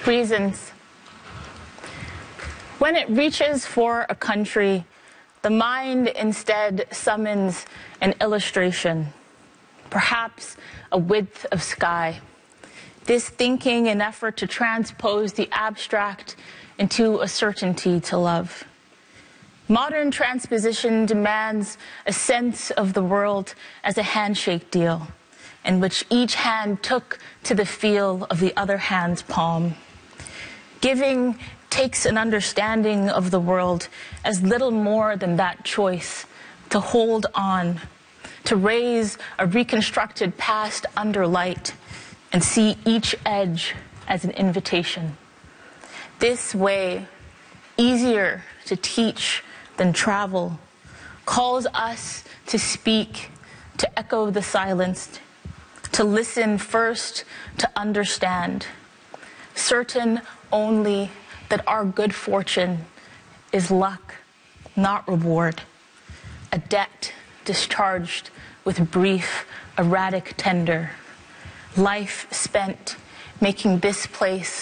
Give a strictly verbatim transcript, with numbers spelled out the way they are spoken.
Reasons. When it reaches for a country, the mind instead summons an illustration, perhaps a width of sky. This thinking an effort to transpose the abstract into a certainty to love. Modern transposition demands a sense of the world as a handshake deal, in which each hand took to the feel of the other hand's palm. Giving takes an understanding of the world as little more than that choice to hold on, to raise a reconstructed past under light and see each edge as an invitation. This way, easier to teach than travel, calls us to speak, to echo the silenced, to listen first, to understand, certain only that our good fortune is luck, not reward, a debt discharged with brief, erratic tender, life spent making this place